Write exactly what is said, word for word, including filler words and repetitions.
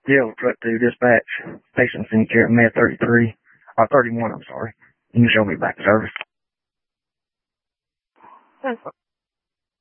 Yeah, truck two, dispatch. Patient senior care at Med thirty-three, or thirty-one, I'm sorry. You can show me back to service.